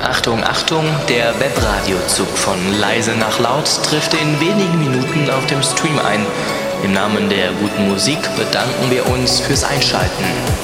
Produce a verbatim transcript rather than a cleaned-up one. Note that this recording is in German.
Achtung, Achtung, der Webradiozug von Leise nach Laut trifft in wenigen Minuten auf dem Stream ein. Im Namen der guten Musik bedanken wir uns fürs Einschalten.